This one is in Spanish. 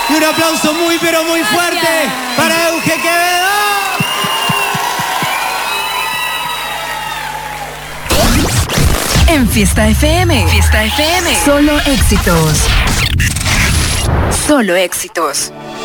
Y un aplauso muy pero muy fuerte para Euge Quevedo. En Fiesta FM. Fiesta FM. Solo éxitos. Solo éxitos.